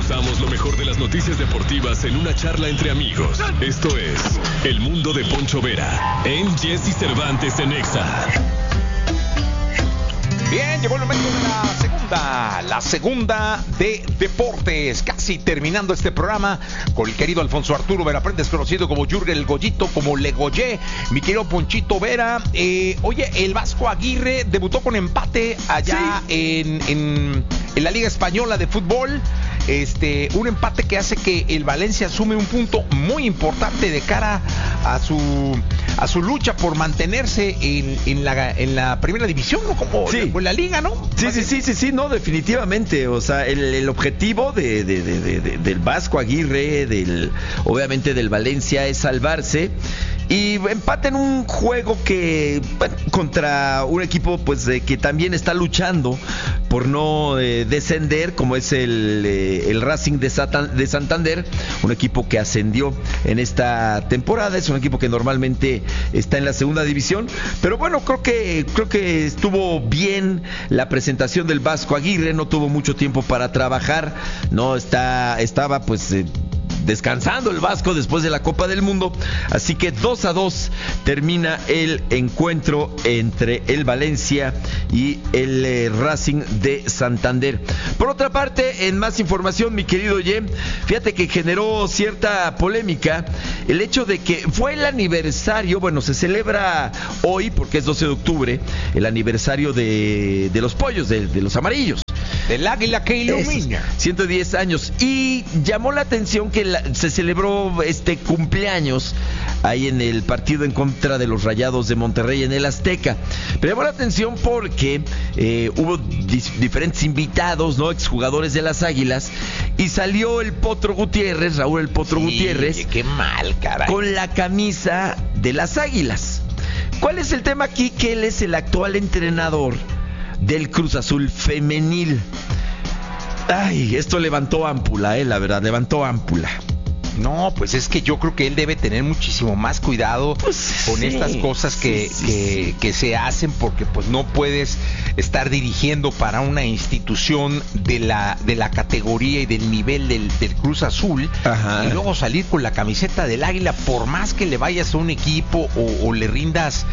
Desmenuzamos lo mejor de las noticias deportivas en una charla entre amigos. Esto es El Mundo de Poncho Vera en Jesse Cervantes en Exa. Bien, llegó el momento de la segunda de deportes. Casi terminando este programa con el querido Alfonso Arturo Vera Prendes, conocido como Jürgen el Goyito, como Le Goyé. Mi querido Ponchito Vera. Oye, el Vasco Aguirre debutó con empate allá en la Liga Española de Fútbol. Un empate que hace que el Valencia asume un punto muy importante de cara a su lucha por mantenerse en la primera división, ¿no? Como en la liga, ¿no? Sí, no, definitivamente. O sea, el objetivo del Vasco Aguirre, obviamente del Valencia, es salvarse. Y empate en un juego que contra un equipo pues que también está luchando por no descender, como es el Racing de Santander, un equipo que ascendió en esta temporada. Es un equipo que normalmente está en la segunda división, pero bueno, creo que estuvo bien la presentación del Vasco Aguirre. No tuvo mucho tiempo para trabajar, no estaba pues descansando el Vasco después de la Copa del Mundo, así que 2-2 termina el encuentro entre el Valencia y el Racing de Santander. Por otra parte, en más información, mi querido Ye, fíjate que generó cierta polémica el hecho de que fue el aniversario, bueno, se celebra hoy porque es 12 de octubre, el aniversario de los pollos, de los amarillos. Del águila que ilumina. 110 años. Y llamó la atención que se celebró este cumpleaños ahí en el partido en contra de los Rayados de Monterrey en el Azteca. Pero llamó la atención porque hubo diferentes invitados, ¿no? Exjugadores de las Águilas. Y salió el Potro Gutiérrez, Raúl el Potro Gutiérrez. Qué mal, caray. Con la camisa de las Águilas. ¿Cuál es el tema aquí? Que él es el actual entrenador del Cruz Azul femenil. Ay, esto levantó ámpula, la verdad, levantó ámpula. No, pues es que yo creo que él debe tener muchísimo más cuidado con estas cosas que se hacen, porque pues no puedes estar dirigiendo para una institución de la categoría y del nivel del Cruz Azul. Ajá. Y luego salir con la camiseta del Águila, por más que le vayas a un equipo o le rindas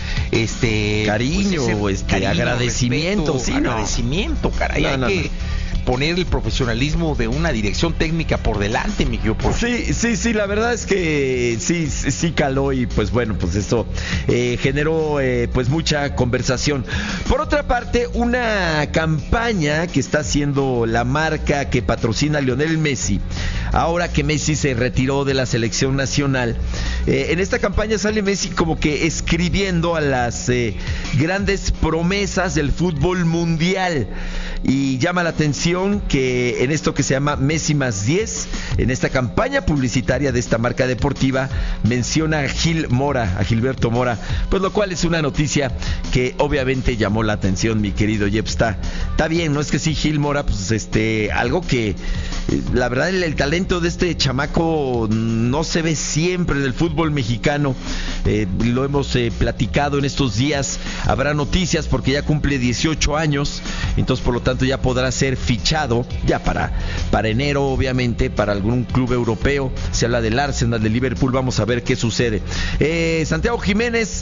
cariño, pues cariño, agradecimiento, respeto, agradecimiento, caray, hay que poner el profesionalismo de una dirección técnica por delante, mi querido. Sí, la verdad es que sí caló y pues bueno, pues esto generó pues mucha conversación. Por otra parte, una campaña que está haciendo la marca que patrocina a Lionel Messi, ahora que Messi se retiró de la selección nacional, en esta campaña sale Messi como que escribiendo a las grandes promesas del fútbol mundial, y llama la atención que en esto que se llama Messi más 10, en esta campaña publicitaria de esta marca deportiva, menciona a Gilberto Mora, pues lo cual es una noticia que obviamente llamó la atención, mi querido Jep. Está bien, no es que sí, Gil Mora, pues algo que la verdad el talento de este chamaco no se ve siempre en el fútbol mexicano. Lo hemos platicado en estos días, habrá noticias porque ya cumple 18 años, entonces por lo tanto ya podrá ser fichado ya para enero, obviamente, para algún club europeo. Se habla del Arsenal, del Liverpool, vamos a ver qué sucede. Santiago Jiménez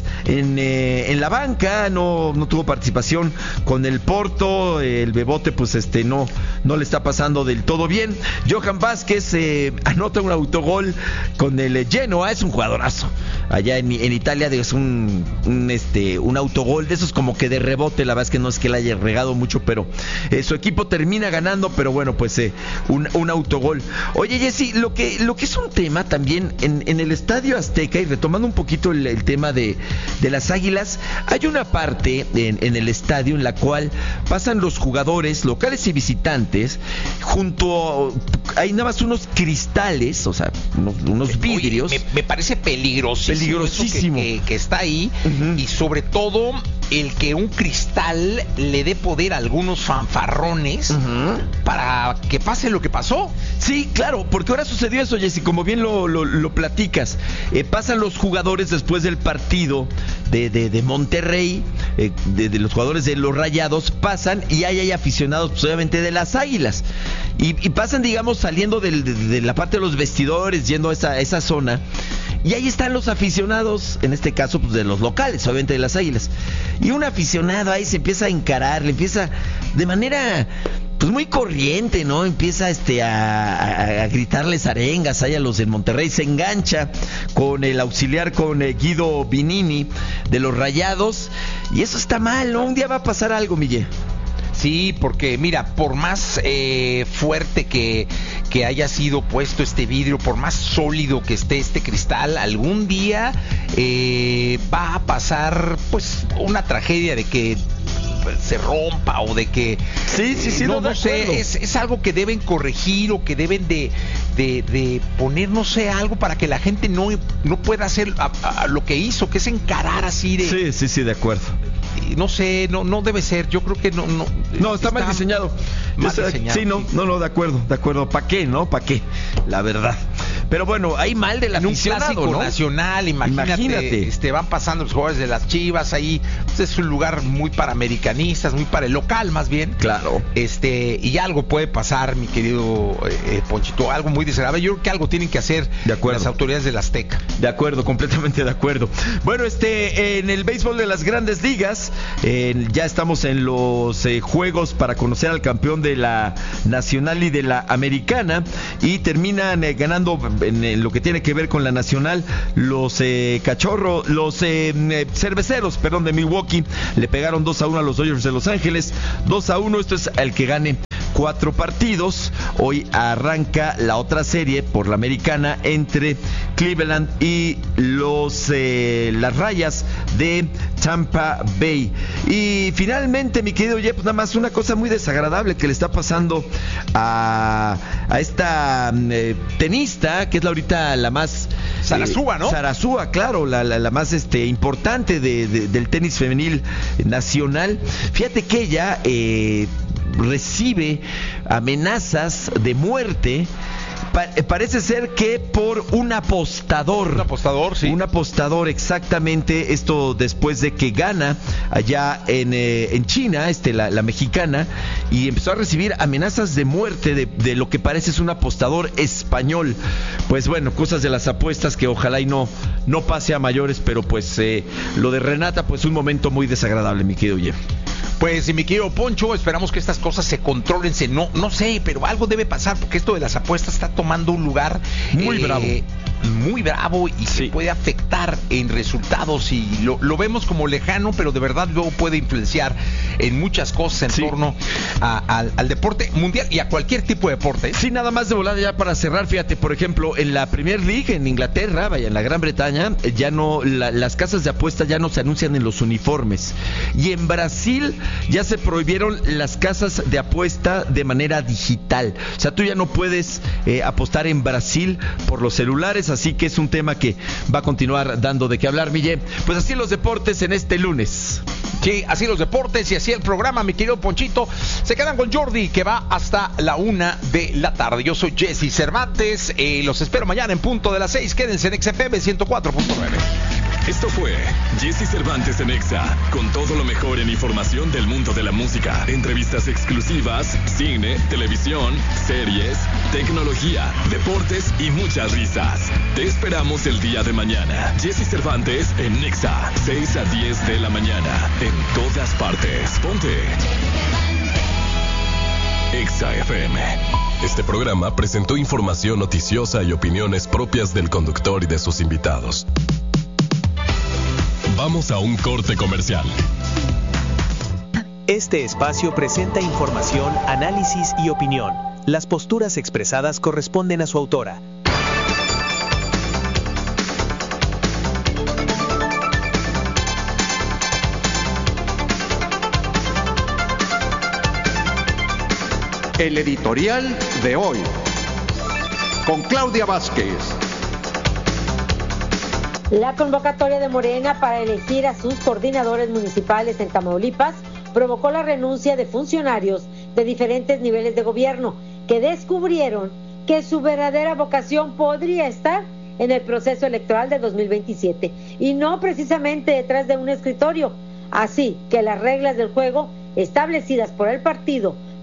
en la banca, no tuvo participación con el Porto, el Bebote pues no le está pasando del todo bien. Johan Vázquez anota un autogol con el Genoa, es un jugadorazo allá en Italia, es un autogol de esos como que de rebote. La verdad es que no es que le haya regado mucho, pero su equipo termina ganando, pero bueno, pues un autogol. Oye, Jessy, lo que es un tema también en el Estadio Azteca, y retomando un poquito el tema de las Águilas, hay una parte en el estadio en la cual pasan los jugadores locales y visitantes, hay nada más unos cristales, o sea, unos vidrios. Oye, me parece peligrosísimo que está ahí. Uh-huh. Y sobre todo el que un cristal le dé poder a algunos fanfarrones, uh-huh, para que pase lo que pasó. Sí, claro, porque ahora sucedió eso, Jessy, como bien lo platicas. Pasan los jugadores después del partido de Monterrey, de los jugadores de los Rayados, pasan y hay aficionados, pues, obviamente de las Águilas. y pasan, digamos, saliendo de la parte de los vestidores, yendo a esa zona. Y ahí están los aficionados, en este caso pues de los locales, obviamente de las Águilas. Y un aficionado ahí se empieza a encarar, le empieza de manera pues muy corriente, ¿no? Empieza a gritarles arengas ahí a los del Monterrey, se engancha con el auxiliar, con Guido Vinini de los Rayados, y eso está mal, ¿no? Un día va a pasar algo, Miguel. Sí, porque mira, por más fuerte que haya sido puesto este vidrio, por más sólido que esté este cristal, algún día va a pasar pues una tragedia de que se rompa o de que no sé, es algo que deben corregir o que deben de poner, no sé, algo para que la gente no pueda hacer a lo que hizo, que es encarar así de... Sí, de acuerdo. No sé, no debe ser, yo creo que no está mal diseñado. Sí, no, de acuerdo. ¿Para qué, no? ¿Para qué? La verdad. Pero bueno, hay mal del aficionado, en un clásico, ¿no? nacional, imagínate. Van pasando los jugadores de las Chivas ahí, pues es un lugar muy para americanistas, muy para el local más bien. Claro. Y algo puede pasar, mi querido Ponchito, algo muy desagradable. Yo creo que algo tienen que hacer las autoridades del Azteca. De acuerdo, completamente de acuerdo. Bueno, en el béisbol de las Grandes Ligas, ya estamos en los juegos para conocer al campeón de la Nacional y de la Americana, y terminan ganando en lo que tiene que ver con la Nacional los cerveceros, de Milwaukee. Le pegaron 2-1 a los Dodgers de Los Ángeles, 2-1. Esto es el que gane 4 partidos. Hoy arranca la otra serie por la Americana entre Cleveland y las Rayas de Tampa Bay. Y finalmente, mi querido Jeff, nada más una cosa muy desagradable que le está pasando a esta tenista, que es ahorita la más... Sarasúa, ¿no? Sarasúa, claro, la más importante del tenis femenil nacional. Fíjate que ella recibe amenazas de muerte. Parece ser que por un apostador. Un apostador, sí. Un apostador, exactamente. Esto después de que gana allá en China, la mexicana, y empezó a recibir amenazas de muerte de lo que parece es un apostador español. Pues bueno, cosas de las apuestas que ojalá y no pase a mayores, pero pues lo de Renata, pues un momento muy desagradable, mi querido Jeff. Pues, mi querido Poncho, esperamos que estas cosas se controlen. No sé, pero algo debe pasar, porque esto de las apuestas está tomando un lugar muy bravo y se puede afectar en resultados, y lo vemos como lejano, pero de verdad luego puede influenciar en muchas cosas en torno al deporte mundial y a cualquier tipo de deporte. Sí, nada más de volada ya para cerrar, fíjate, por ejemplo, en la Premier League en Inglaterra, en la Gran Bretaña, ya no, las casas de apuestas ya no se anuncian en los uniformes, y en Brasil ya se prohibieron las casas de apuesta de manera digital. O sea, tú ya no puedes apostar en Brasil por los celulares, así que es un tema que va a continuar dando de qué hablar, Miguel. Pues así los deportes en este lunes. Sí, así los deportes y así el programa, mi querido Ponchito. Se quedan con Jordi, que va hasta la 1 de la tarde. Yo soy Jesse Cervantes, los espero mañana en punto de las 6. Quédense en XFM 104.9. Esto fue Jesse Cervantes en Exa, con todo lo mejor en información del mundo de la música, entrevistas exclusivas, cine, televisión, series, tecnología, deportes y muchas risas. Te esperamos el día de mañana. Jesse Cervantes en Exa, 6 a 10 de la mañana, en todas partes. Ponte Exa FM. Este programa presentó información noticiosa y opiniones propias del conductor y de sus invitados. Vamos a un corte comercial. Este espacio presenta información, análisis y opinión. Las posturas expresadas corresponden a su autora. El editorial de hoy, con Claudia Vázquez. La convocatoria de Morena para elegir a sus coordinadores municipales en Tamaulipas provocó la renuncia de funcionarios de diferentes niveles de gobierno que descubrieron que su verdadera vocación podría estar en el proceso electoral de 2027 y no precisamente detrás de un escritorio. Así que las reglas del juego establecidas por el partido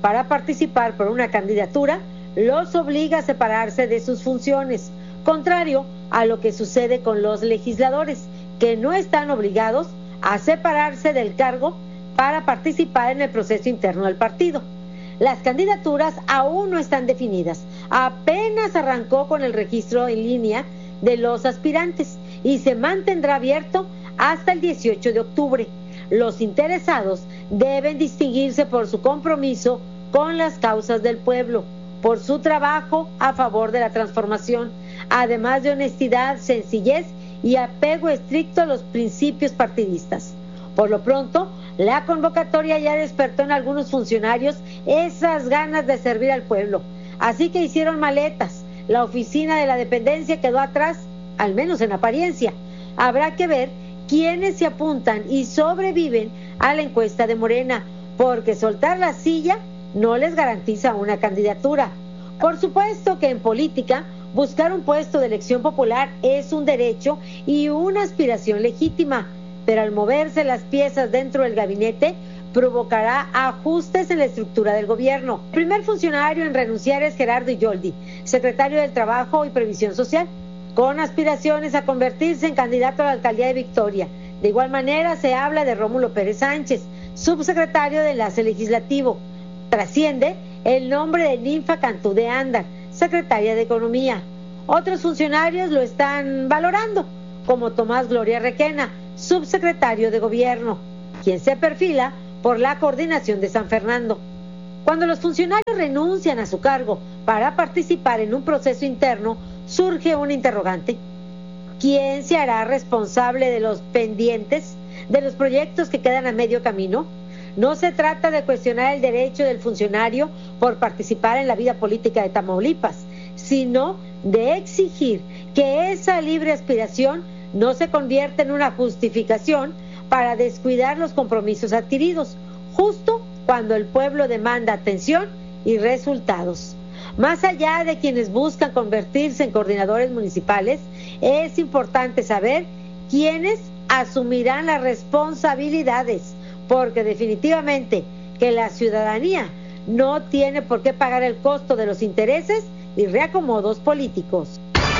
para participar por una candidatura los obliga a separarse de sus funciones, contrario a lo que sucede con los legisladores, que no están obligados a separarse del cargo para participar en el proceso interno del partido. Las candidaturas aún no están definidas. Apenas arrancó con el registro en línea de los aspirantes y se mantendrá abierto hasta el 18 de octubre. Los interesados deben distinguirse por su compromiso con las causas del pueblo, por su trabajo a favor de la transformación, además de honestidad, sencillez y apego estricto a los principios partidistas. Por lo pronto, la convocatoria ya despertó en algunos funcionarios esas ganas de servir al pueblo, así que hicieron maletas. La oficina de la dependencia quedó atrás, al menos en apariencia. Habrá que ver quiénes se apuntan y sobreviven a la encuesta de Morena, porque soltar la silla no les garantiza una candidatura. Por supuesto que en política, buscar un puesto de elección popular es un derecho y una aspiración legítima, pero al moverse las piezas dentro del gabinete, provocará ajustes en la estructura del gobierno. El primer funcionario en renunciar es Gerardo Yoldi, secretario del Trabajo y Previsión Social, con aspiraciones a convertirse en candidato a la alcaldía de Victoria. De igual manera se habla de Rómulo Pérez Sánchez, subsecretario de Enlace Legislativo. Trasciende el nombre de Ninfa Cantú de Anda, secretaria de Economía. Otros funcionarios lo están valorando, como Tomás Gloria Requena, subsecretario de Gobierno, quien se perfila por la coordinación de San Fernando. Cuando los funcionarios renuncian a su cargo para participar en un proceso interno, surge un interrogante. ¿Quién se hará responsable de los pendientes, de los proyectos que quedan a medio camino? No se trata de cuestionar el derecho del funcionario por participar en la vida política de Tamaulipas, sino de exigir que esa libre aspiración no se convierta en una justificación para descuidar los compromisos adquiridos, justo cuando el pueblo demanda atención y resultados. Más allá de quienes buscan convertirse en coordinadores municipales, es importante saber quiénes asumirán las responsabilidades, porque definitivamente que la ciudadanía no tiene por qué pagar el costo de los intereses y reacomodos políticos.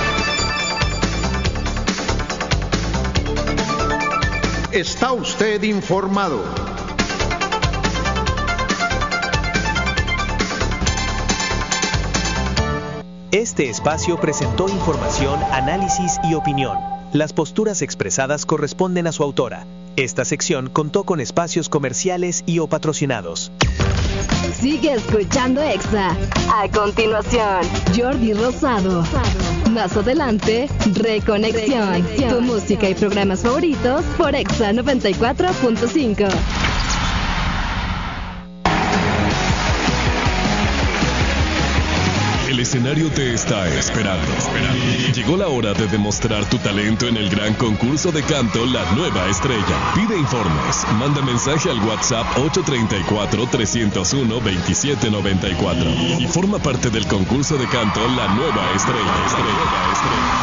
Está usted informado. Este espacio presentó información, análisis y opinión. Las posturas expresadas corresponden a su autora. Esta sección contó con espacios comerciales y o patrocinados. Sigue escuchando Exa. A continuación, Jordi Rosado. Más adelante, Reconexión. Tu música y programas favoritos por Exa 94.5. El escenario te está esperando. Llegó la hora de demostrar tu talento en el gran concurso de canto La Nueva Estrella. Pide informes. Manda mensaje al WhatsApp 834-301-2794 y forma parte del concurso de canto La Nueva Estrella.